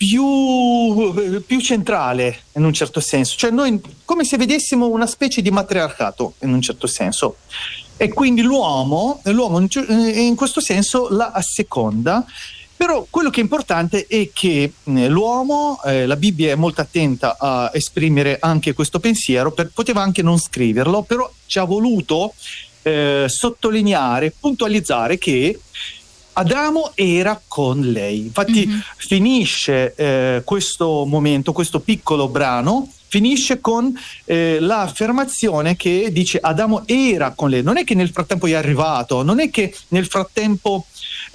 più centrale in un certo senso, cioè noi come se vedessimo una specie di matriarcato in un certo senso, e quindi l'uomo in questo senso la asseconda. Però quello che è importante è che l'uomo, la Bibbia è molto attenta a esprimere anche questo pensiero, poteva anche non scriverlo, però ci ha voluto sottolineare, puntualizzare che Adamo era con lei. Infatti finisce questo momento, questo piccolo brano, finisce con l'affermazione che dice Adamo era con lei. Non è che nel frattempo è arrivato, non è che nel frattempo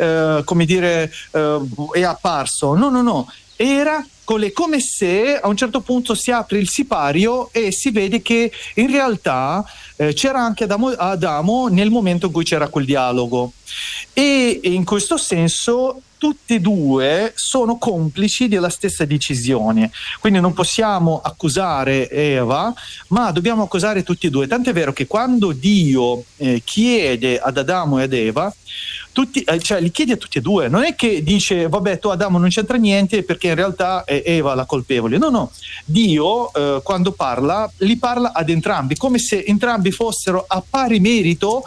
è apparso, no, era con lei, come se a un certo punto si apre il sipario e si vede che in realtà c'era anche Adamo nel momento in cui c'era quel dialogo, e in questo senso tutti e due sono complici della stessa decisione, quindi non possiamo accusare Eva, ma dobbiamo accusare tutti e due. Tant'è vero che quando Dio chiede ad Adamo e ad Eva, li chiede a tutti e due, non è che dice vabbè, tu Adamo non c'entra niente perché in realtà è Eva la colpevole. No, Dio quando parla li parla ad entrambi, come se entrambi fossero a pari merito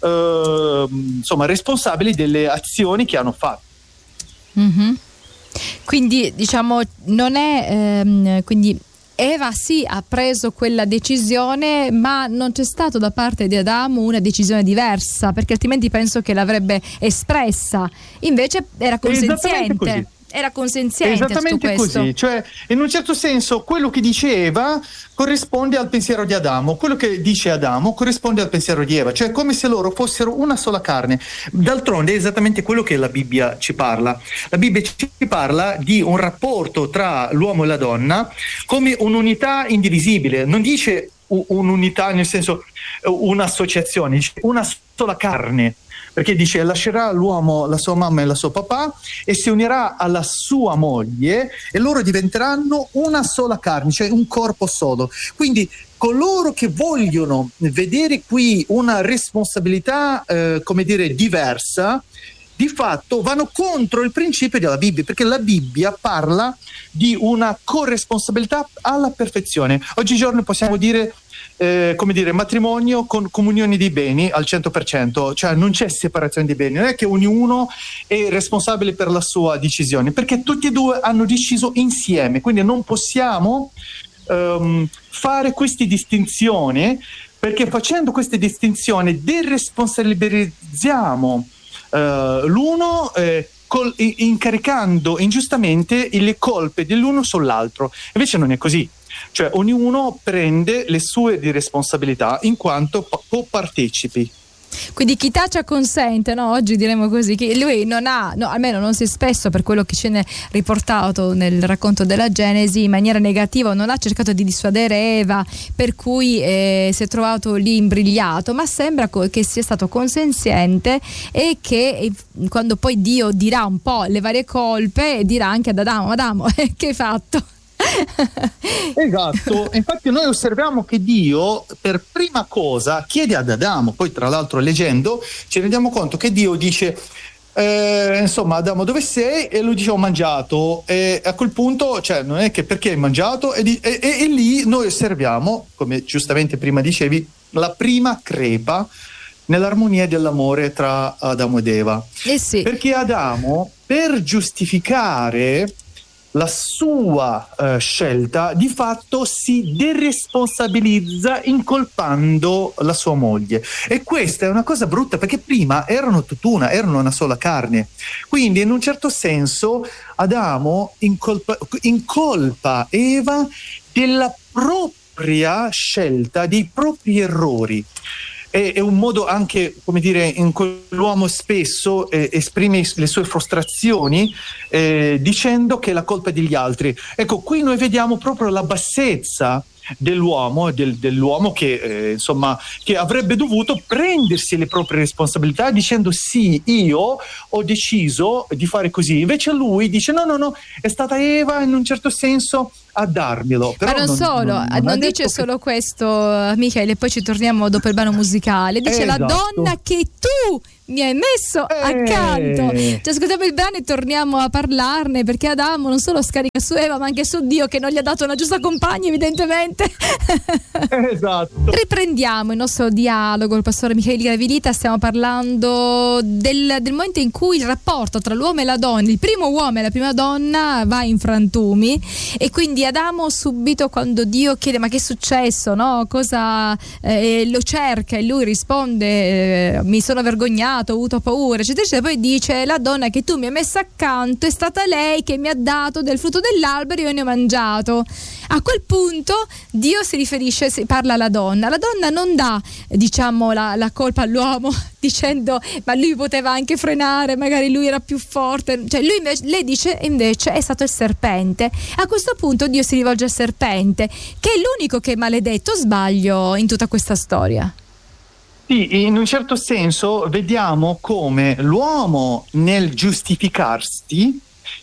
responsabili delle azioni che hanno fatto. Mm-hmm. Quindi diciamo non è quindi Eva sì ha preso quella decisione, ma non c'è stato da parte di Adamo una decisione diversa, perché altrimenti penso che l'avrebbe espressa. Invece era consenziente. Era consenziente. Esattamente così, cioè in un certo senso quello che dice Eva corrisponde al pensiero di Adamo, quello che dice Adamo corrisponde al pensiero di Eva, cioè come se loro fossero una sola carne. D'altronde è esattamente quello che la Bibbia ci parla. La Bibbia ci parla di un rapporto tra l'uomo e la donna come un'unità indivisibile, non dice un'unità nel senso un'associazione, dice una sola carne. Perché dice lascerà l'uomo la sua mamma e la sua papà e si unirà alla sua moglie e loro diventeranno una sola carne, cioè un corpo solo. Quindi coloro che vogliono vedere qui una responsabilità diversa, di fatto vanno contro il principio della Bibbia, perché la Bibbia parla di una corresponsabilità alla perfezione. Oggigiorno possiamo dire matrimonio con comunione di beni al 100%, cioè non c'è separazione di beni, non è che ognuno è responsabile per la sua decisione, perché tutti e due hanno deciso insieme, quindi non possiamo fare queste distinzioni, perché facendo queste distinzioni deresponsabilizziamo l'uno incaricando ingiustamente le colpe dell'uno sull'altro. Invece non è così. Cioè ognuno prende le sue di responsabilità in quanto copartecipi. Quindi chi taccia consente, no? Oggi diremo così, che lui non ha, no, almeno non si è spesso, per quello che ce n'è riportato nel racconto della Genesi, in maniera negativa, non ha cercato di dissuadere Eva, per cui si è trovato lì imbrigliato, ma sembra che sia stato consenziente e che quando poi Dio dirà un po' le varie colpe, dirà anche ad Adamo, che hai fatto? Esatto, infatti noi osserviamo che Dio per prima cosa chiede ad Adamo, poi tra l'altro leggendo ci rendiamo conto che Dio dice Adamo, dove sei? E lui dice ho mangiato, e a quel punto cioè non è che perché hai mangiato, e lì noi osserviamo, come giustamente prima dicevi, la prima crepa nell'armonia dell'amore tra Adamo ed Eva. Sì. Perché Adamo, per giustificare la sua scelta, di fatto si deresponsabilizza incolpando la sua moglie, e questa è una cosa brutta, perché prima erano tutt'una, erano una sola carne. Quindi in un certo senso Adamo incolpa Eva della propria scelta, dei propri errori. È un modo anche, come dire, in cui l'uomo spesso esprime le sue frustrazioni dicendo che è la colpa degli altri. Ecco, qui noi vediamo proprio la bassezza dell'uomo che che avrebbe dovuto prendersi le proprie responsabilità dicendo sì, io ho deciso di fare così. Invece lui dice no, è stata Eva in un certo senso a darmelo. Però non dice solo questo, Michele, poi ci torniamo dopo il brano musicale. Dice la donna che tu mi hai messo accanto. Ci ascoltiamo il brano e torniamo a parlarne, perché Adamo non solo scarica su Eva ma anche su Dio, che non gli ha dato una giusta compagna evidentemente. Esatto. Riprendiamo il nostro dialogo, il pastore Michele Gavilita. Stiamo parlando del momento in cui il rapporto tra l'uomo e la donna, il primo uomo e la prima donna, va in frantumi, e quindi Adamo subito, quando Dio chiede ma che è successo, no? Cosa lo cerca, e lui risponde mi sono vergognato, ho avuto paura, eccetera, eccetera. Poi dice: la donna che tu mi hai messo accanto è stata lei che mi ha dato del frutto dell'albero e io ne ho mangiato. A quel punto Dio si riferisce, parla alla donna. La donna non dà, diciamo, la colpa all'uomo dicendo ma lui poteva anche frenare, magari lui era più forte, cioè lei dice invece è stato il serpente. A questo punto Dio si rivolge al serpente, che è l'unico che è maledetto. Sbaglio in tutta questa storia? Sì, in un certo senso vediamo come l'uomo nel giustificarsi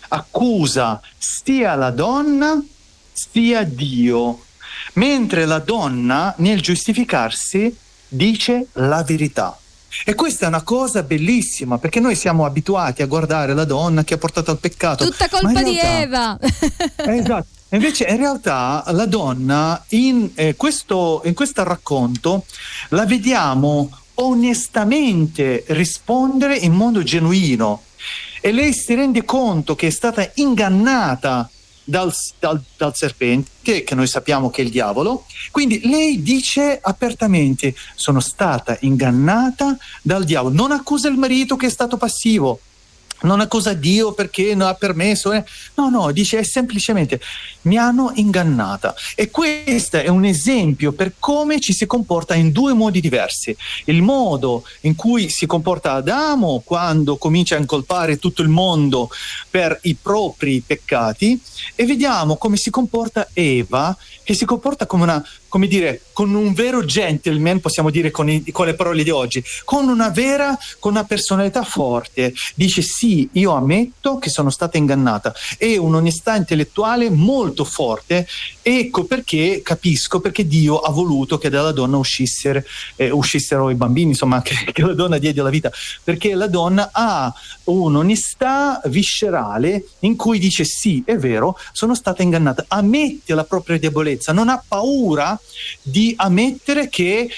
accusa sia la donna sia Dio, mentre la donna nel giustificarsi dice la verità. E questa è una cosa bellissima, perché noi siamo abituati a guardare la donna che ha portato al peccato. Tutta colpa di Eva. Esatto. Invece in realtà la donna in questo racconto la vediamo onestamente rispondere in modo genuino, e lei si rende conto che è stata ingannata dal serpente, che noi sappiamo che è il diavolo. Quindi lei dice apertamente: sono stata ingannata dal diavolo. Non accusa il marito che è stato passivo, non accusa Dio perché non ha permesso, no, dice semplicemente mi hanno ingannata. E questo è un esempio per come ci si comporta in due modi diversi: il modo in cui si comporta Adamo quando comincia a incolpare tutto il mondo per i propri peccati, e vediamo come si comporta Eva, che si comporta come con un vero gentleman, possiamo dire con le parole di oggi, con una personalità forte. Dice sì, io ammetto che sono stata ingannata, e un'onestà intellettuale molto forte. Ecco perché capisco perché Dio ha voluto che dalla donna uscissero i bambini, insomma, che la donna diede la vita, perché la donna ha un'onestà viscerale in cui dice sì, è vero, sono stata ingannata, ammette la propria debolezza, non ha paura di ammettere che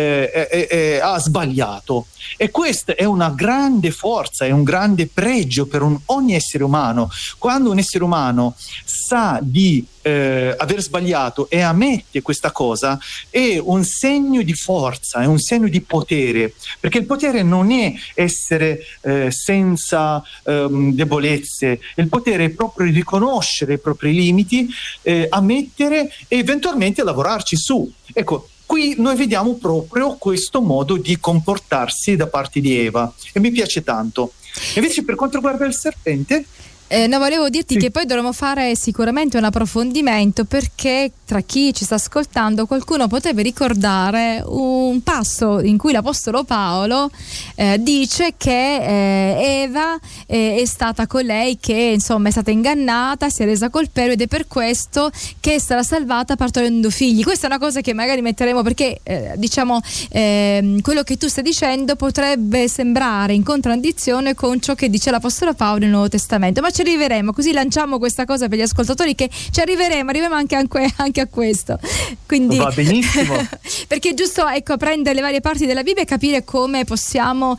ha sbagliato. E questa è una grande forza, è un grande pregio per ogni essere umano. Quando un essere umano sa di aver sbagliato e ammette questa cosa, è un segno di forza, è un segno di potere, perché il potere non è essere senza debolezze. Il potere è proprio riconoscere i propri limiti, ammettere e eventualmente lavorarci su. Ecco, qui noi vediamo proprio questo modo di comportarsi da parte di Eva, e mi piace tanto. Invece per quanto riguarda il serpente, no, volevo dirti che poi dovremo fare sicuramente un approfondimento, perché tra chi ci sta ascoltando qualcuno potrebbe ricordare un passo in cui l'Apostolo Paolo dice che Eva è stata colei che insomma è stata ingannata, si è resa colpevole, ed è per questo che sarà salvata partorendo figli. Questa è una cosa che magari metteremo, perché diciamo quello che tu stai dicendo potrebbe sembrare in contraddizione con ciò che dice l'Apostolo Paolo nel Nuovo Testamento, ma ci arriveremo, così lanciamo questa cosa per gli ascoltatori, che ci arriveremo anche a questo. Quindi va benissimo. perché è giusto, ecco, prendere le varie parti della Bibbia e capire come possiamo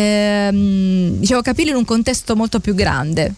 capirle in un contesto molto più grande.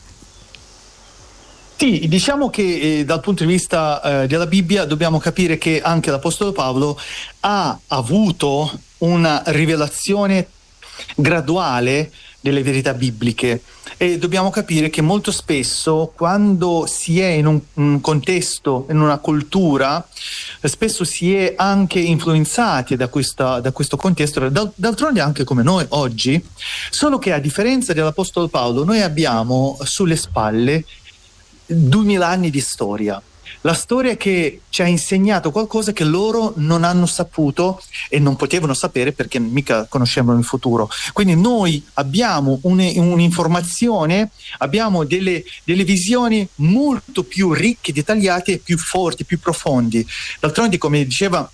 Sì, diciamo che dal punto di vista della Bibbia dobbiamo capire che anche l'Apostolo Paolo ha avuto una rivelazione graduale delle verità bibliche, e dobbiamo capire che molto spesso quando si è in un contesto, in una cultura, spesso si è anche influenzati da questo contesto, d'altronde anche come noi oggi, solo che a differenza dell'Apostolo Paolo noi abbiamo sulle spalle 2000 anni di storia. La storia che ci ha insegnato qualcosa che loro non hanno saputo e non potevano sapere, perché mica conoscevano il futuro. Quindi noi abbiamo un'informazione, abbiamo delle visioni molto più ricche, dettagliate, più forti, più profondi. D'altronde, come diceva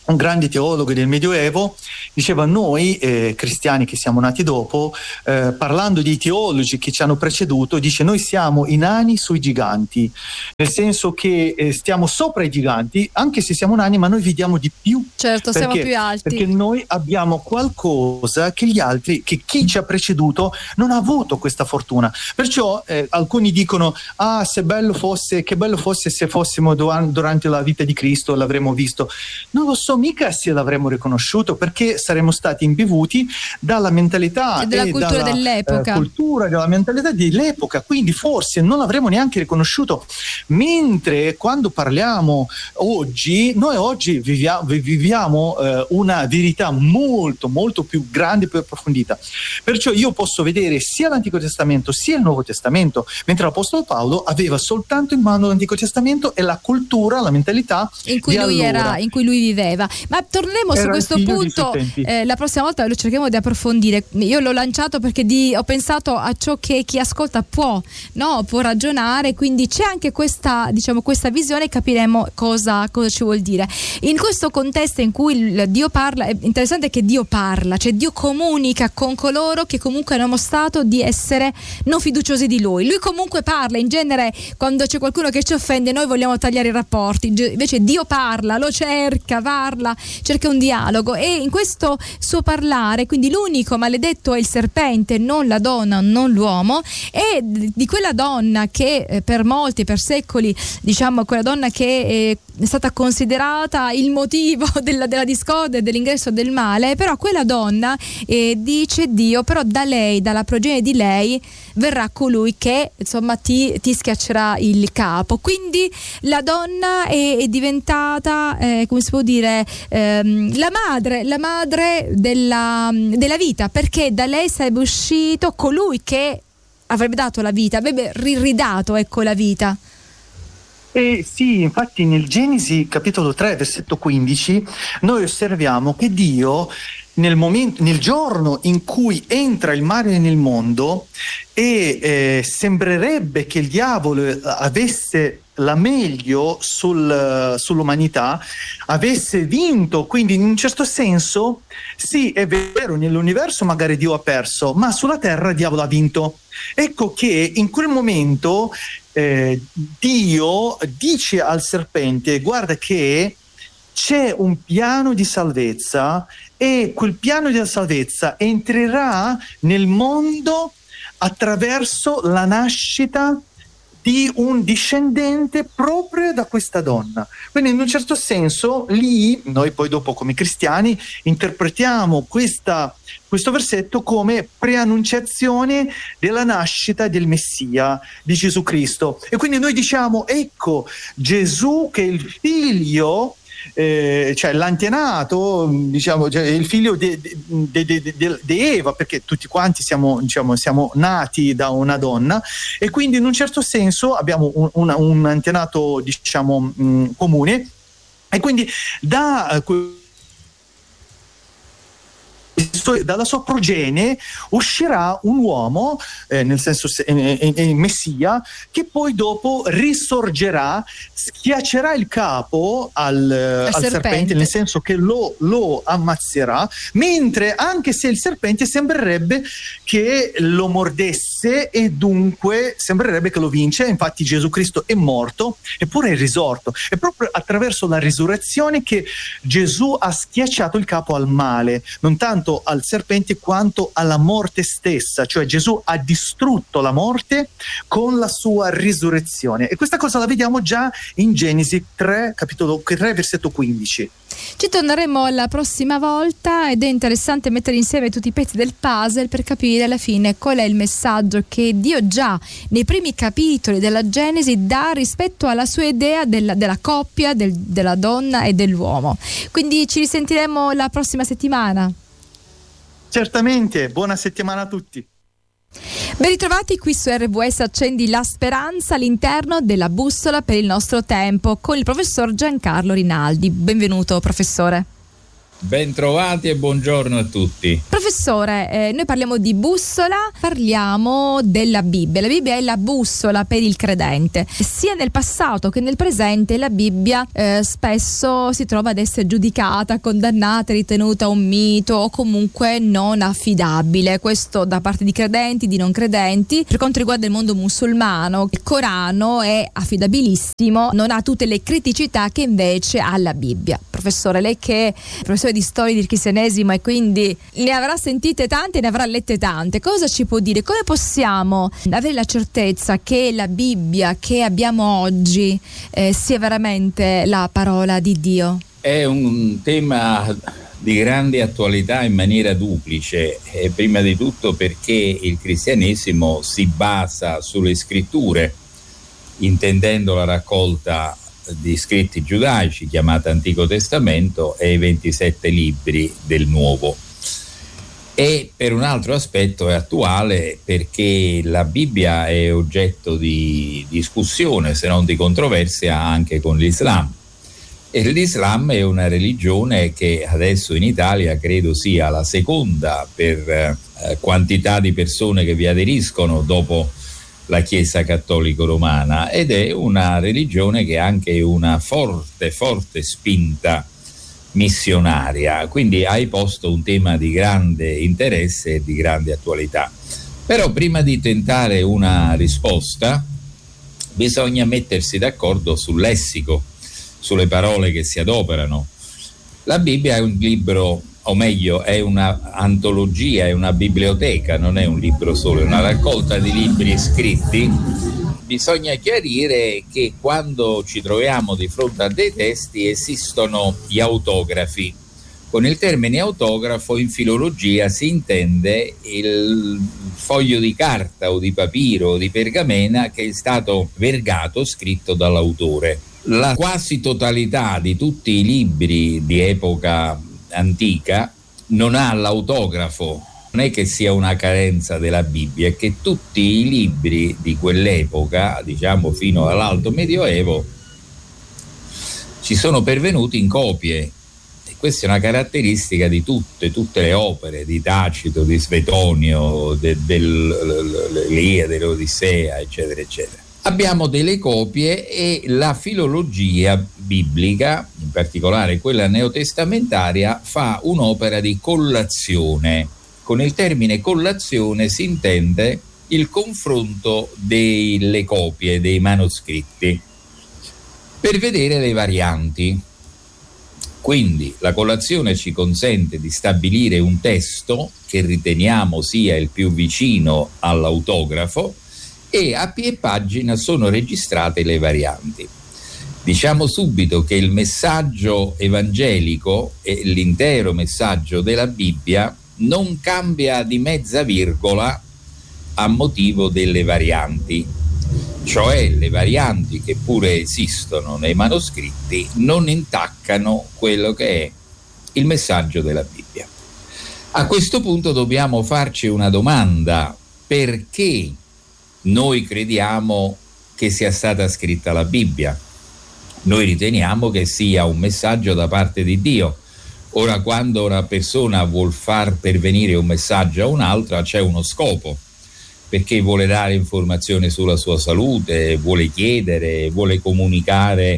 un grande teologo del Medioevo, diceva: noi cristiani che siamo nati dopo, parlando dei teologi che ci hanno preceduto, dice: noi siamo i nani sui giganti, nel senso che stiamo sopra i giganti, anche se siamo nani, ma noi vediamo di più. Certo, siamo più alti. Perché noi abbiamo qualcosa che gli altri, che chi ci ha preceduto non ha avuto questa fortuna. Perciò alcuni dicono: ah, che bello fosse se fossimo durante la vita di Cristo, l'avremmo visto. Non lo so, mica se l'avremmo riconosciuto, perché saremmo stati imbevuti dalla mentalità e della cultura dell'epoca, della mentalità dell'epoca, quindi forse non l'avremmo neanche riconosciuto. Mentre quando parliamo oggi, noi oggi viviamo una verità molto molto più grande, più approfondita. Perciò io posso vedere sia l'Antico Testamento sia il Nuovo Testamento, mentre l'Apostolo Paolo aveva soltanto in mano l'Antico Testamento e la cultura, la mentalità in cui lui viveva. Ma torneremo su questo punto la prossima volta, lo cercheremo di approfondire. Io l'ho lanciato perché ho pensato a ciò che chi ascolta può ragionare, quindi c'è anche questa visione, capiremo cosa ci vuol dire. In questo contesto in cui Dio parla, è interessante che Dio parla, cioè Dio comunica con coloro che comunque hanno mostrato di essere non fiduciosi di Lui. Lui comunque parla. In genere quando c'è qualcuno che ci offende noi vogliamo tagliare i rapporti, invece Dio parla, lo cerca un dialogo, e in questo suo parlare, quindi l'unico maledetto è il serpente, non la donna, non l'uomo, e di quella donna che per secoli, quella donna che è stata considerata il motivo della discordia e dell'ingresso del male, però quella donna, dice Dio, però dalla progenie di lei verrà colui che ti schiaccerà il capo. Quindi la donna è diventata come si può dire la madre della vita, perché da lei sarebbe uscito colui che avrebbe dato la vita, avrebbe ridato la vita. Sì, infatti nel Genesi capitolo 3 versetto 15 noi osserviamo che Dio nel giorno in cui entra il male nel mondo e sembrerebbe che il diavolo avesse la meglio sull'umanità, avesse vinto, quindi in un certo senso sì, è vero, nell'universo magari Dio ha perso, ma sulla terra il diavolo ha vinto. Ecco che in quel momento Dio dice al serpente: guarda che c'è un piano di salvezza, e quel piano di salvezza entrerà nel mondo attraverso la nascita di un discendente proprio da questa donna. Quindi in un certo senso lì noi poi dopo come cristiani interpretiamo questo versetto come preannunciazione della nascita del Messia, di Gesù Cristo. E quindi noi diciamo: ecco Gesù che è il figlio, cioè l'antenato, il figlio di Eva, perché tutti quanti siamo nati da una donna, e quindi in un certo senso abbiamo un antenato comune, e quindi dalla sua progenie uscirà un uomo, nel senso il Messia, che poi dopo risorgerà, schiaccerà il capo al serpente, nel senso che lo ammazzerà, mentre anche se il serpente sembrerebbe che lo mordesse e dunque sembrerebbe che lo vince. Infatti Gesù Cristo è morto eppure è risorto. È proprio attraverso la risurrezione che Gesù ha schiacciato il capo al male, non tanto al serpente quanto alla morte stessa, cioè Gesù ha distrutto la morte con la sua risurrezione, e questa cosa la vediamo già in Genesi 3, capitolo 3, versetto 15. Ci torneremo la prossima volta, ed è interessante mettere insieme tutti i pezzi del puzzle per capire alla fine qual è il messaggio che Dio già nei primi capitoli della Genesi dà rispetto alla sua idea della coppia, della donna e dell'uomo. Quindi ci risentiremo la prossima settimana. Certamente, buona settimana a tutti. Ben ritrovati qui su RWS Accendi la Speranza, all'interno della bussola per il nostro tempo, con il professor Giancarlo Rinaldi. Benvenuto, professore. Bentrovati e buongiorno a tutti. Professore, noi parliamo di bussola, parliamo della Bibbia. La Bibbia è la bussola per il credente. Sia nel passato che nel presente la Bibbia spesso si trova ad essere giudicata, condannata, ritenuta un mito o comunque non affidabile. Questo da parte di credenti, di non credenti. Per quanto riguarda il mondo musulmano, il Corano è affidabilissimo, non ha tutte le criticità che invece ha la Bibbia. Professore, lei che è professore di storia del cristianesimo e quindi ne avrà sentite tante, ne avrà lette tante, cosa ci può dire? Come possiamo avere la certezza che la Bibbia che abbiamo oggi sia veramente la parola di Dio? È un tema di grande attualità in maniera duplice, prima di tutto perché il cristianesimo si basa sulle scritture, intendendo la raccolta di scritti giudaici chiamata Antico Testamento e i 27 libri del Nuovo. E per un altro aspetto è attuale perché la Bibbia è oggetto di discussione, se non di controversia, anche con l'Islam. E l'Islam è una religione che adesso in Italia credo sia la seconda per quantità di persone che vi aderiscono dopo la Chiesa Cattolico Romana, ed è una religione che ha anche una forte spinta missionaria, quindi hai posto un tema di grande interesse e di grande attualità. Però prima di tentare una risposta bisogna mettersi d'accordo sul lessico, sulle parole che si adoperano. La Bibbia è un libro, o meglio è una antologia, è una biblioteca, non è un libro solo, è una raccolta di libri scritti. Bisogna chiarire che quando ci troviamo di fronte a dei testi esistono gli autografi. Con il termine autografo in filologia si intende il foglio di carta o di papiro o di pergamena che è stato vergato, scritto dall'autore. La quasi totalità di tutti i libri di epoca antica non ha l'autografo. Non è che sia una carenza della Bibbia, è che tutti i libri di quell'epoca, diciamo fino all'Alto Medioevo, ci sono pervenuti in copie. E questa è una caratteristica di tutte le opere di Tacito, di Svetonio, dell'Iliade, dell'Odissea, eccetera, eccetera. Abbiamo delle copie e la filologia biblica, in particolare quella neotestamentaria, fa un'opera di collazione. Con il termine collazione si intende il confronto delle copie, dei manoscritti, per vedere le varianti. Quindi la collazione ci consente di stabilire un testo che riteniamo sia il più vicino all'autografo, e a piè pagina sono registrate le varianti. Diciamo subito che il messaggio evangelico e l'intero messaggio della Bibbia non cambia di mezza virgola a motivo delle varianti, cioè le varianti che pure esistono nei manoscritti non intaccano quello che è il messaggio della Bibbia. A questo punto dobbiamo farci una domanda: perché noi crediamo che sia stata scritta la Bibbia? Noi riteniamo che sia un messaggio da parte di Dio. Ora, quando una persona vuol far pervenire un messaggio a un'altra, c'è uno scopo, perché vuole dare informazioni sulla sua salute, vuole chiedere, vuole comunicare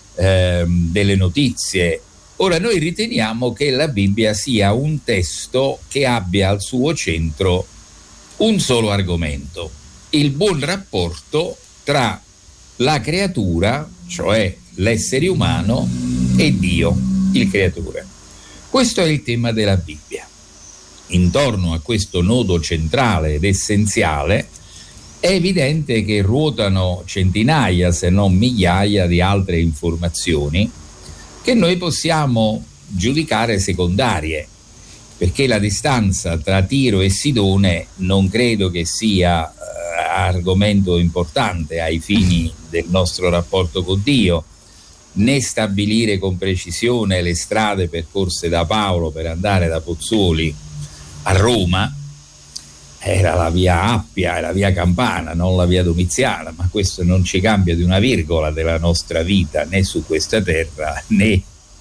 delle notizie. Ora, noi riteniamo che la Bibbia sia un testo che abbia al suo centro un solo argomento: il buon rapporto tra la creatura, cioè l'essere umano, e Dio, il creatore. Questo è il tema della Bibbia. Intorno a questo nodo centrale ed essenziale è evidente che ruotano centinaia, se non migliaia, di altre informazioni che noi possiamo giudicare secondarie, perché la distanza tra Tiro e Sidone non credo che sia argomento importante ai fini del nostro rapporto con Dio, né stabilire con precisione le strade percorse da Paolo per andare da Pozzuoli a Roma. Era la via Appia e la via Campana, non la via Domiziana, ma questo non ci cambia di una virgola della nostra vita, né su questa terra né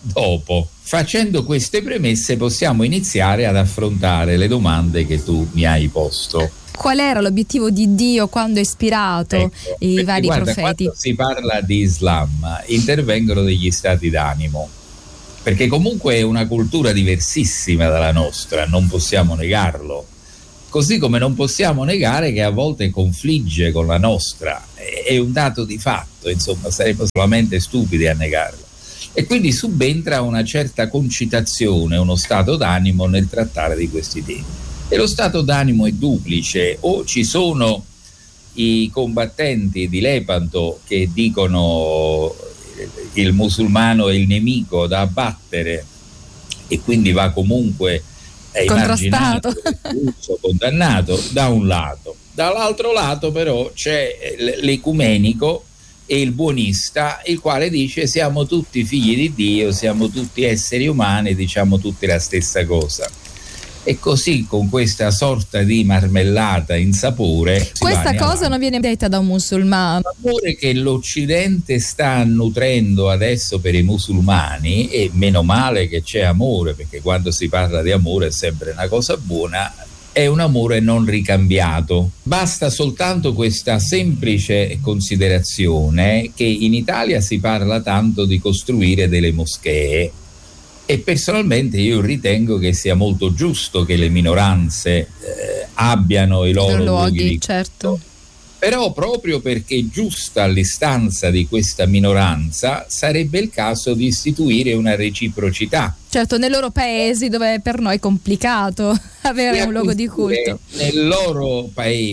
dopo. Facendo queste premesse possiamo iniziare ad affrontare le domande che tu mi hai posto. Qual era l'obiettivo di Dio quando ha ispirato i vari profeti? Quando si parla di Islam intervengono degli stati d'animo, perché comunque è una cultura diversissima dalla nostra, non possiamo negarlo. Così come non possiamo negare che a volte confligge con la nostra, è un dato di fatto, insomma, saremmo solamente stupidi a negarlo. E quindi subentra una certa concitazione, uno stato d'animo nel trattare di questi temi. E lo stato d'animo è duplice: o ci sono i combattenti di Lepanto che dicono il musulmano è il nemico da abbattere e quindi va comunque contrastato, condannato, da un lato. Dall'altro lato però c'è l'ecumenico e il buonista, il quale dice siamo tutti figli di Dio, siamo tutti esseri umani, diciamo tutti la stessa cosa. E così, con questa sorta di marmellata in sapore, questa cosa non viene detta da un musulmano. L'amore che l'Occidente sta nutrendo adesso per i musulmani, e meno male che c'è amore, perché quando si parla di amore è sempre una cosa buona, è un amore non ricambiato. Basta soltanto questa semplice considerazione che in Italia si parla tanto di costruire delle moschee, e personalmente io ritengo che sia molto giusto che le minoranze abbiano i loro luoghi, certo. Però proprio perché è giusta l'istanza di questa minoranza, sarebbe il caso di istituire una reciprocità. Certo, nei loro paesi dove per noi è complicato avere un luogo di culto. Nel loro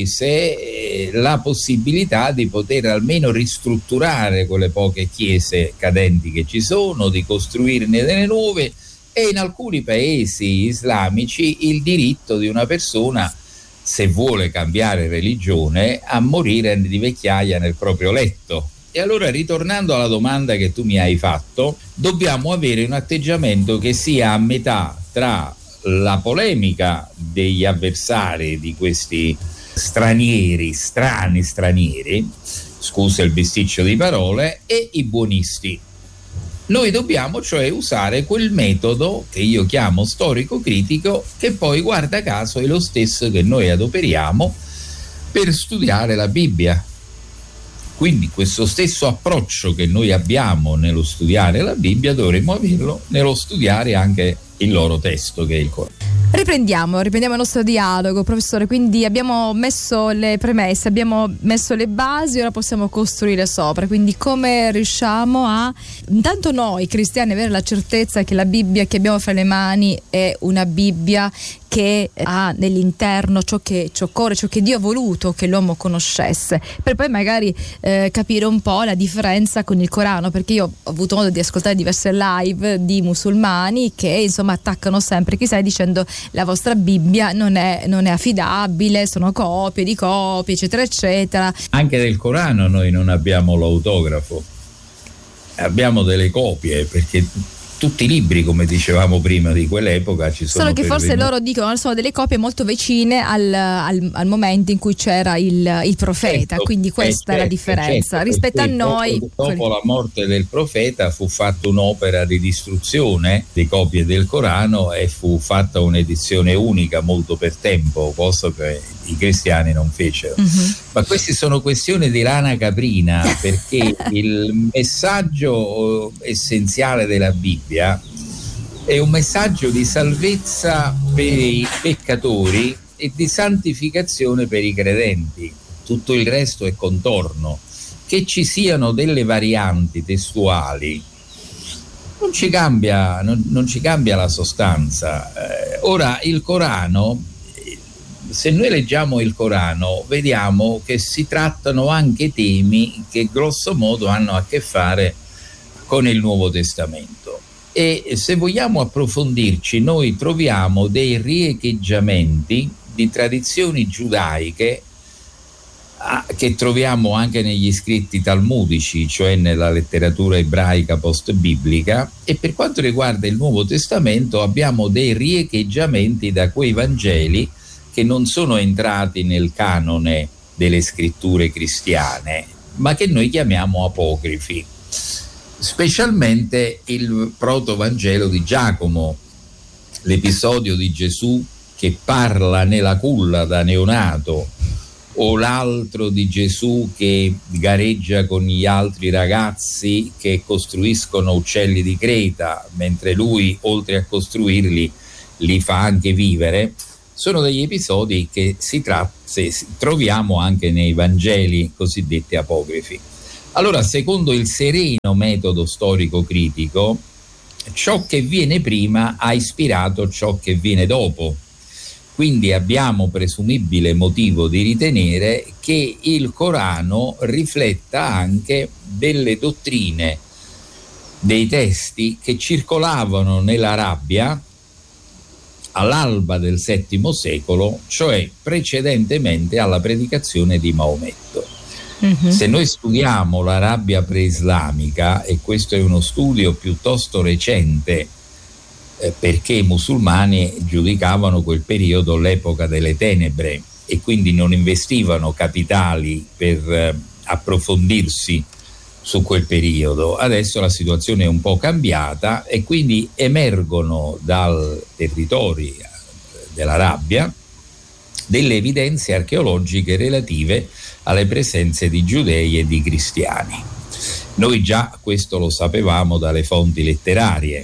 paese la possibilità di poter almeno ristrutturare quelle poche chiese cadenti che ci sono, di costruirne delle nuove, e in alcuni paesi islamici il diritto di una persona, se vuole cambiare religione, a morire di vecchiaia nel proprio letto. E allora, ritornando alla domanda che tu mi hai fatto, dobbiamo avere un atteggiamento che sia a metà tra la polemica degli avversari di questi stranieri, scusa il bisticcio di parole, e i buonisti. Noi dobbiamo cioè usare quel metodo che io chiamo storico-critico, che poi, guarda caso, è lo stesso che noi adoperiamo per studiare la Bibbia. Quindi questo stesso approccio che noi abbiamo nello studiare la Bibbia dovremmo averlo nello studiare anche il loro testo, che è il Corano. Riprendiamo il nostro dialogo, professore. Quindi abbiamo messo le premesse, abbiamo messo le basi, ora possiamo costruire sopra. Quindi come riusciamo a, intanto noi cristiani, avere la certezza che la Bibbia che abbiamo fra le mani è una Bibbia che ha nell'interno ciò che occorre, ciò che Dio ha voluto che l'uomo conoscesse, per poi magari capire un po' la differenza con il Corano, perché io ho avuto modo di ascoltare diverse live di musulmani che insomma attaccano sempre chissà, dicendo la vostra Bibbia non è affidabile, sono copie di copie, eccetera eccetera. Anche del Corano noi non abbiamo l'autografo, abbiamo delle copie, perché tutti i libri, come dicevamo prima, di quell'epoca ci sono. Solo che forse loro dicono sono delle copie molto vicine al momento in cui c'era il profeta, quindi questa è la differenza rispetto a noi. Dopo la morte del profeta fu fatta un'opera di distruzione di copie del Corano e fu fatta un'edizione unica molto per tempo, cosa che i cristiani non fecero. Ma queste sono questioni di lana caprina, perché il messaggio essenziale della Bibbia è un messaggio di salvezza per i peccatori e di santificazione per i credenti. Tutto il resto è contorno. Che ci siano delle varianti testuali non ci cambia la sostanza. Ora, il Corano, se noi leggiamo il Corano, vediamo che si trattano anche temi che grosso modo hanno a che fare con il Nuovo Testamento. E se vogliamo approfondirci, noi troviamo dei riecheggiamenti di tradizioni giudaiche che troviamo anche negli scritti talmudici, cioè nella letteratura ebraica post-biblica, e per quanto riguarda il Nuovo Testamento abbiamo dei riecheggiamenti da quei Vangeli che non sono entrati nel canone delle scritture cristiane, ma che noi chiamiamo apocrifi. specialmente il protovangelo di Giacomo, l'episodio di Gesù che parla nella culla da neonato, o l'altro di Gesù che gareggia con gli altri ragazzi che costruiscono uccelli di Creta, mentre lui, oltre a costruirli, li fa anche vivere. Sono degli episodi che troviamo anche nei Vangeli cosiddetti apocrifi. Allora, secondo il sereno metodo storico-critico, ciò che viene prima ha ispirato ciò che viene dopo. Quindi abbiamo presumibile motivo di ritenere che il Corano rifletta anche delle dottrine, dei testi che circolavano nell'Arabia all'alba del VII secolo, cioè precedentemente alla predicazione di Maometto. Se noi studiamo l'Arabia preislamica, e questo è uno studio piuttosto recente, perché i musulmani giudicavano quel periodo l'epoca delle tenebre e quindi non investivano capitali per approfondirsi su quel periodo. Adesso la situazione è un po' cambiata e quindi emergono dal territorio dell'Arabia delle evidenze archeologiche relative alle presenze di giudei e di cristiani. Noi già questo lo sapevamo dalle fonti letterarie.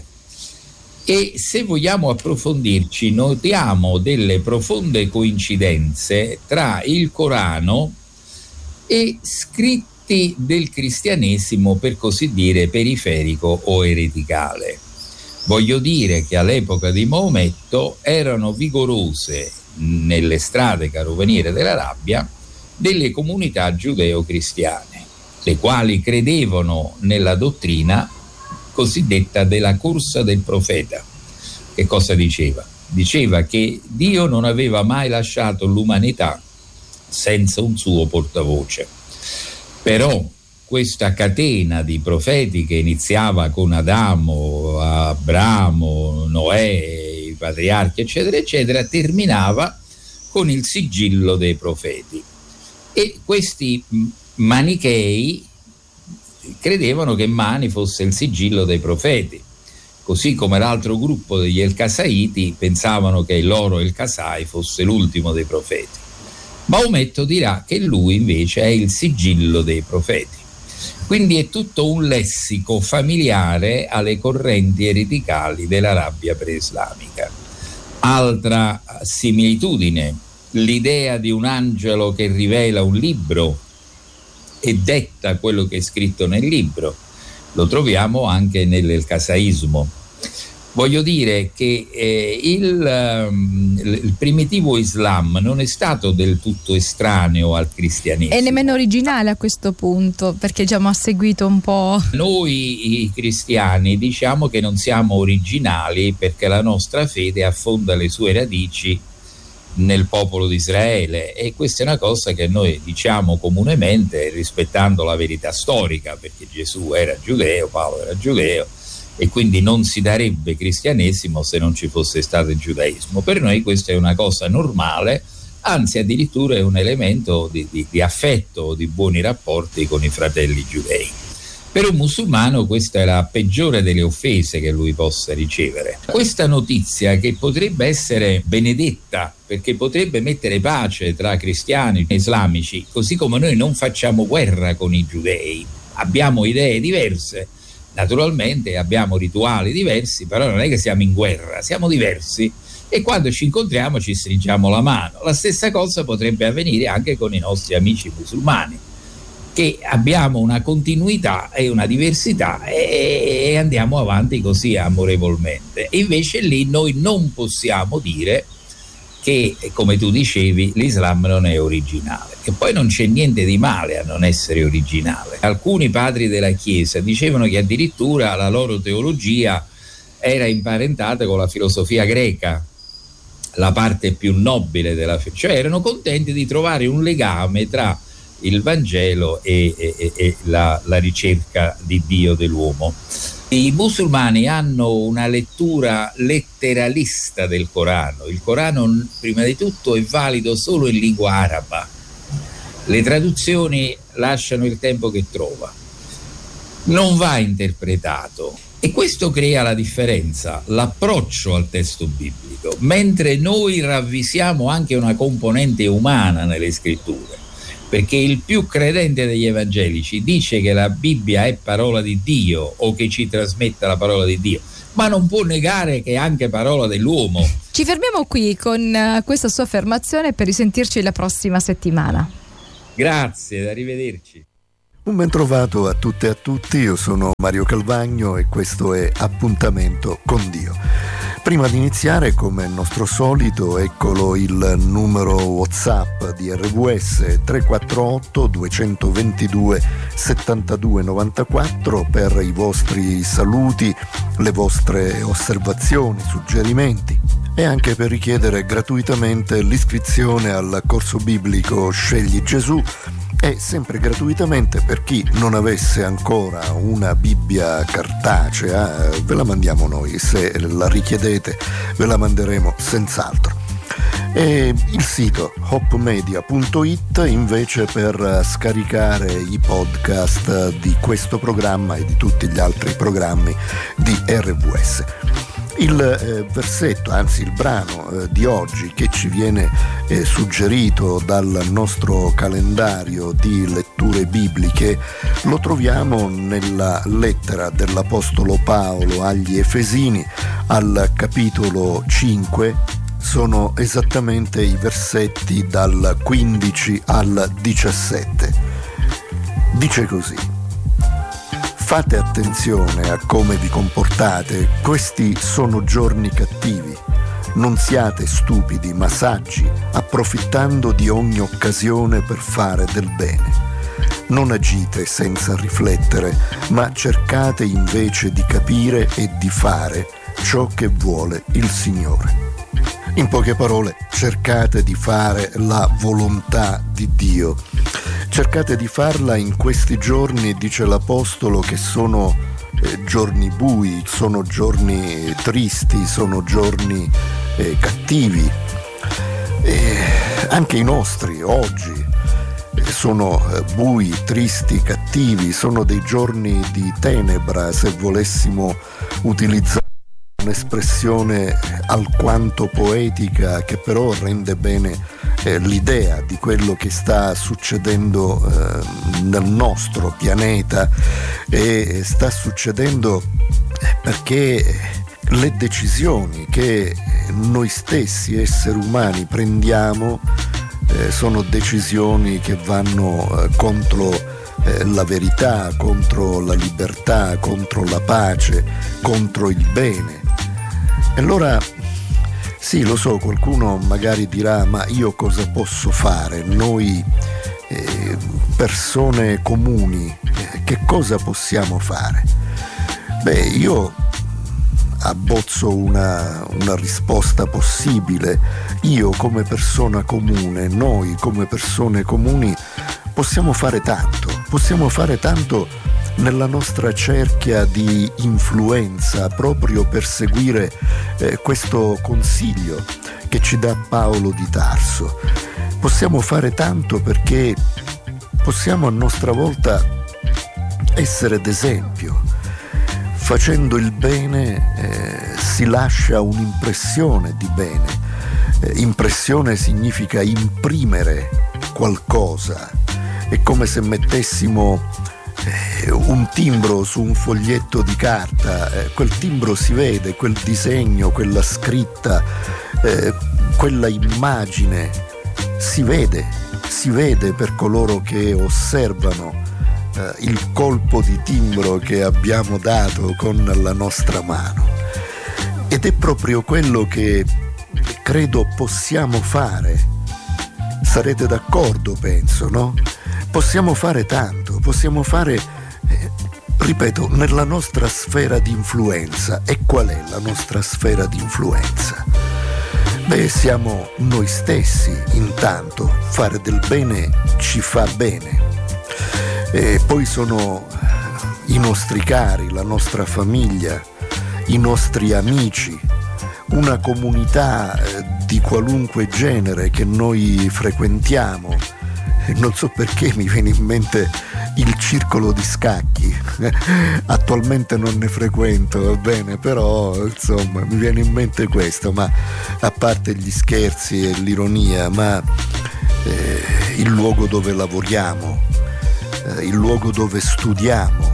E se vogliamo approfondirci, notiamo delle profonde coincidenze tra il Corano e scritti del cristianesimo, per così dire, periferico o ereticale. Voglio dire che all'epoca di Maometto erano vigorose nelle strade carovaniere dell'Arabia delle comunità giudeo-cristiane, le quali credevano nella dottrina cosiddetta della corsa del profeta. Che cosa diceva? Diceva che Dio non aveva mai lasciato l'umanità senza un suo portavoce. Però questa catena di profeti che iniziava con Adamo, Abramo, Noè, i patriarchi, eccetera, eccetera, terminava con il sigillo dei profeti. E questi manichei credevano che Mani fosse il sigillo dei profeti, così come l'altro gruppo degli El-Kasaiti pensavano che il loro El-Kasai fosse l'ultimo dei profeti. Maometto dirà che lui invece è il sigillo dei profeti. Quindi è tutto un lessico familiare alle correnti ereticali dell'Arabia preislamica. Altra similitudine, l'idea di un angelo che rivela un libro e detta quello che è scritto nel libro, lo troviamo anche nell'El-Kasaismo. Voglio dire che il primitivo Islam non è stato del tutto estraneo al cristianesimo. E nemmeno originale a questo punto, perché già mi ha seguito un po'. Noi i cristiani diciamo che non siamo originali perché la nostra fede affonda le sue radici nel popolo di Israele, e questa è una cosa che noi diciamo comunemente rispettando la verità storica, perché Gesù era giudeo, Paolo era giudeo, e quindi non si darebbe cristianesimo se non ci fosse stato il giudaismo. Per noi questa è una cosa normale, anzi addirittura è un elemento di affetto, di buoni rapporti con i fratelli giudei. Per un musulmano questa è la peggiore delle offese che lui possa ricevere. Questa notizia, che potrebbe essere benedetta perché potrebbe mettere pace tra cristiani e islamici, così come noi non facciamo guerra con i giudei, abbiamo idee diverse, naturalmente abbiamo rituali diversi, però non è che siamo in guerra, siamo diversi e quando ci incontriamo ci stringiamo la mano. La stessa cosa potrebbe avvenire anche con i nostri amici musulmani, che abbiamo una continuità e una diversità e andiamo avanti così amorevolmente. E invece lì noi non possiamo dire che, come tu dicevi, l'Islam non è originale, e poi non c'è niente di male a non essere originale. Alcuni padri della Chiesa dicevano che addirittura la loro teologia era imparentata con la filosofia greca, la parte più nobile della fede, cioè erano contenti di trovare un legame tra il Vangelo e la ricerca di Dio dell'uomo. I musulmani hanno una lettura letteralista del Corano. Il Corano, prima di tutto, è valido solo in lingua araba. Le traduzioni lasciano il tempo che trova. non va interpretato. E questo crea la differenza, l'approccio al testo biblico, mentre noi ravvisiamo anche una componente umana nelle scritture, perché il più credente degli evangelici dice che la Bibbia è parola di Dio o che ci trasmette la parola di Dio, ma non può negare che è anche parola dell'uomo. Ci fermiamo qui con questa sua affermazione per risentirci la prossima settimana. Grazie, arrivederci. Un ben trovato a tutte e a tutti, io sono Mario Calvagno e questo è Appuntamento con Dio. Prima di iniziare, come nostro solito, eccolo il numero WhatsApp di RWS 348 222 72 94 per i vostri saluti, le vostre osservazioni, suggerimenti e anche per richiedere gratuitamente l'iscrizione al corso biblico Scegli Gesù, e sempre gratuitamente per chi non avesse ancora una Bibbia cartacea. Ve la mandiamo noi, se la richiedete ve la manderemo senz'altro. E il sito hopmedia.it invece per scaricare i podcast di questo programma e di tutti gli altri programmi di RWS. Il versetto, anzi il brano di oggi che ci viene suggerito dal nostro calendario di letture bibliche lo troviamo nella lettera dell'Apostolo Paolo agli Efesini al capitolo 5. Sono esattamente i versetti dal 15 al 17. Dice così: fate attenzione a come vi comportate, questi sono giorni cattivi. Non siate stupidi ma saggi, approfittando di ogni occasione per fare del bene. Non agite senza riflettere, ma cercate invece di capire e di fare ciò che vuole il Signore. In poche parole, cercate di fare la volontà di Dio. Cercate di farla in questi giorni, dice l'Apostolo, che sono giorni bui, sono giorni tristi, sono giorni cattivi. Anche i nostri oggi sono bui, tristi, cattivi, sono dei giorni di tenebra, se volessimo utilizzare un'espressione alquanto poetica che però rende bene l'idea di quello che sta succedendo nel nostro pianeta, e sta succedendo perché le decisioni che noi stessi esseri umani prendiamo sono decisioni che vanno contro la verità, contro la libertà, contro la pace, contro il bene. E allora sì, lo so, qualcuno magari dirà: ma io cosa posso fare? Noi persone comuni, che cosa possiamo fare? Beh, io abbozzo una risposta possibile. Io come persona comune, noi come persone comuni possiamo fare tanto nella nostra cerchia di influenza, proprio per seguire questo consiglio che ci dà Paolo di Tarso. Possiamo fare tanto perché possiamo a nostra volta essere d'esempio. Facendo il bene si lascia un'impressione di bene. Impressione significa imprimere qualcosa. È come se mettessimo un timbro su un foglietto di carta, quel timbro si vede, quel disegno, quella scritta, quella immagine si vede per coloro che osservano il colpo di timbro che abbiamo dato con la nostra mano. Ed è proprio quello che credo possiamo fare. Sarete d'accordo, penso, no? Possiamo fare tanto, possiamo fare, ripeto, nella nostra sfera di influenza. E qual è la nostra sfera di influenza? Beh, siamo noi stessi, intanto. Fare del bene ci fa bene. E poi sono i nostri cari, la nostra famiglia, i nostri amici, una comunità di qualunque genere che noi frequentiamo. Non so perché mi viene in mente il circolo di scacchi. Attualmente non ne frequento, va bene, però insomma mi viene in mente questo, ma a parte gli scherzi e l'ironia, ma il luogo dove lavoriamo, il luogo dove studiamo,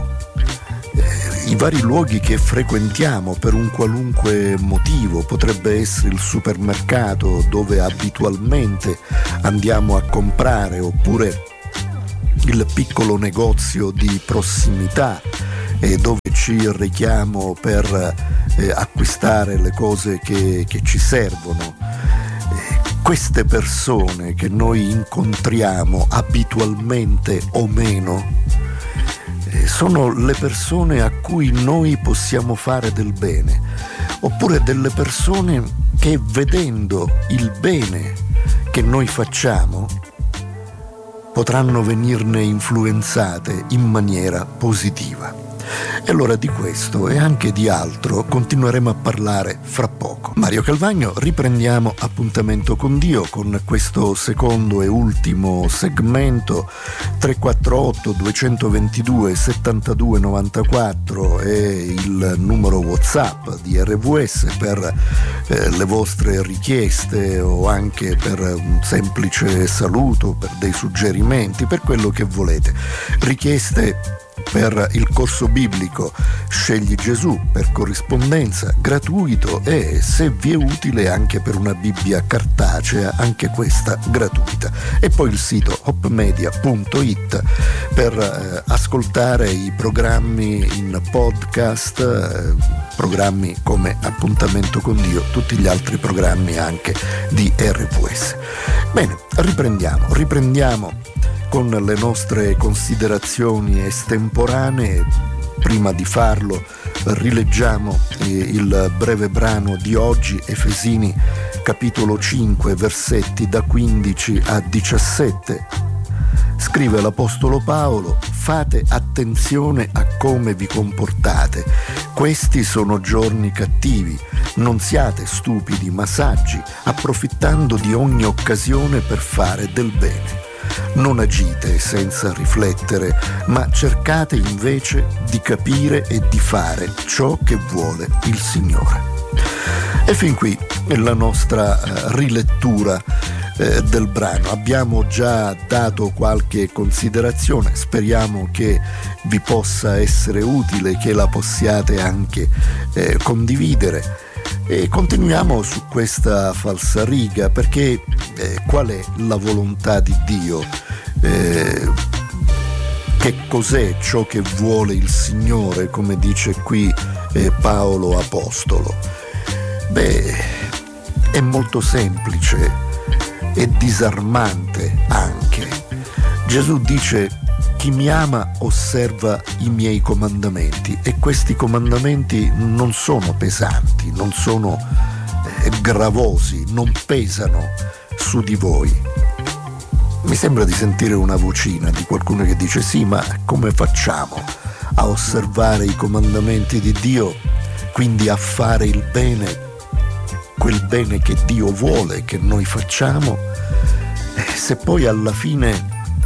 i vari luoghi che frequentiamo per un qualunque motivo, potrebbe essere il supermercato dove abitualmente andiamo a comprare, oppure il piccolo negozio di prossimità dove ci rechiamo per acquistare le cose che ci servono. Queste persone che noi incontriamo abitualmente o meno sono le persone a cui noi possiamo fare del bene, oppure delle persone che, vedendo il bene che noi facciamo, potranno venirne influenzate in maniera positiva. E allora di questo e anche di altro continueremo a parlare fra poco. Mario Calvagno, riprendiamo Appuntamento con Dio con questo secondo e ultimo segmento. 348 222 72 94 è il numero WhatsApp di RVS per le vostre richieste o anche per un semplice saluto, per dei suggerimenti, per quello che volete. Richieste per il corso biblico Scegli Gesù per corrispondenza, gratuito, e se vi è utile anche per una Bibbia cartacea, anche questa gratuita. E poi il sito hopmedia.it per ascoltare i programmi in podcast, programmi come Appuntamento con Dio, tutti gli altri programmi anche di RVS. Bene, riprendiamo con le nostre considerazioni estemporanee. Prima di farlo rileggiamo il breve brano di oggi, Efesini capitolo 5 versetti da 15 a 17. Scrive l'Apostolo Paolo: fate attenzione a come vi comportate, questi sono giorni cattivi, non siate stupidi ma saggi, approfittando di ogni occasione per fare del bene. Non agite senza riflettere, ma cercate invece di capire e di fare ciò che vuole il Signore. E fin qui la nostra rilettura del brano. Abbiamo già dato qualche considerazione, speriamo che vi possa essere utile, che la possiate anche condividere. E continuiamo su questa falsariga, perché qual è la volontà di Dio? Che cos'è ciò che vuole il Signore, come dice qui Paolo Apostolo? Beh, è molto semplice e disarmante anche. Gesù dice: chi mi ama osserva i miei comandamenti, e questi comandamenti non sono pesanti, non sono gravosi, non pesano su di voi. Mi sembra di sentire una vocina di qualcuno che dice: sì, ma come facciamo a osservare i comandamenti di Dio, quindi a fare il bene, quel bene che Dio vuole che noi facciamo, se poi alla fine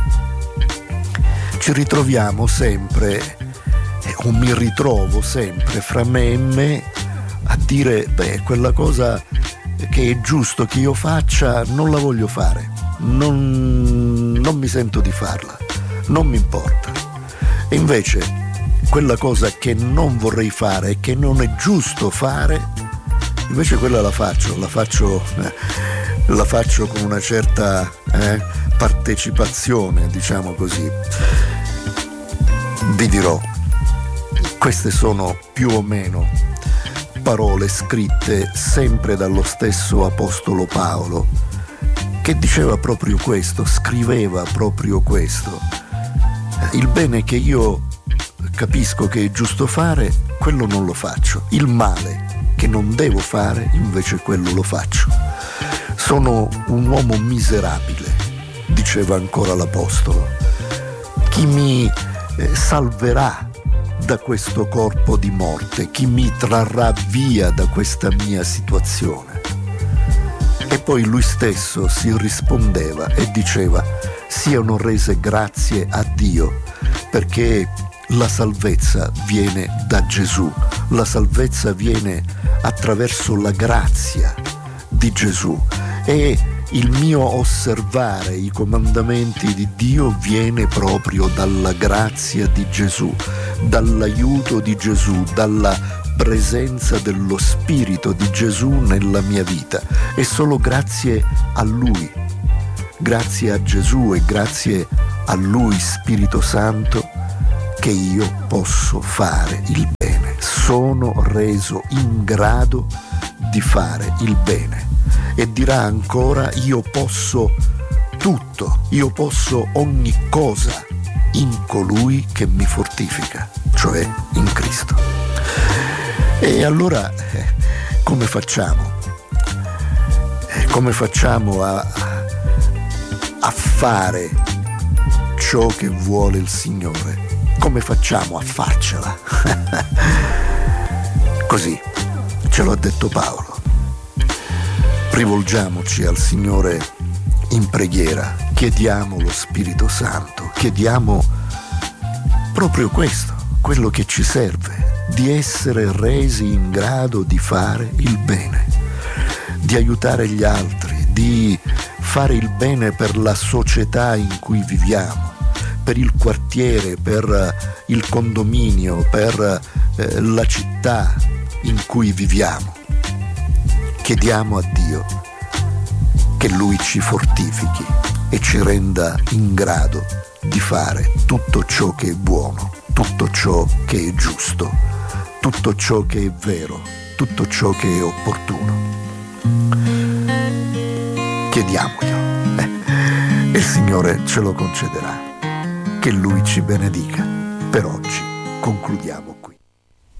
ci ritroviamo sempre, o mi ritrovo sempre fra me e me a dire: beh, quella cosa che è giusto che io faccia non la voglio fare, non mi sento di farla, non mi importa. E invece quella cosa che non vorrei fare e che non è giusto fare, invece quella la faccio con una certa partecipazione, diciamo così. Vi dirò, queste sono più o meno parole scritte sempre dallo stesso Apostolo Paolo, che diceva proprio questo, scriveva proprio questo: il bene che io capisco che è giusto fare, quello non lo faccio, il male che non devo fare, invece quello lo faccio. Sono un uomo miserabile, diceva ancora l'Apostolo. Chi mi salverà da questo corpo di morte? Chi mi trarrà via da questa mia situazione? E poi lui stesso si rispondeva e diceva: siano rese grazie a Dio perché la salvezza viene da Gesù, la salvezza viene attraverso la grazia di Gesù, e il mio osservare i comandamenti di Dio viene proprio dalla grazia di Gesù, dall'aiuto di Gesù, dalla presenza dello Spirito di Gesù nella mia vita. È solo grazie a Lui, grazie a Gesù e grazie a Lui, Spirito Santo, che io posso fare il bene. Sono reso in grado di fare il bene. E dirà ancora: io posso tutto, io posso ogni cosa in colui che mi fortifica, cioè in Cristo. E allora come facciamo? Come facciamo a fare ciò che vuole il Signore? Come facciamo a farcela? Così ce lo ha detto Paolo. Rivolgiamoci al Signore in preghiera, chiediamo lo Spirito Santo, chiediamo proprio questo, quello che ci serve, di essere resi in grado di fare il bene, di aiutare gli altri, di fare il bene per la società in cui viviamo, per il quartiere, per il condominio, per la città in cui viviamo. Chiediamo a Dio che Lui ci fortifichi e ci renda in grado di fare tutto ciò che è buono, tutto ciò che è giusto, tutto ciò che è vero, tutto ciò che è opportuno. Chiediamoglielo e il Signore ce lo concederà. Che Lui ci benedica. Per oggi concludiamo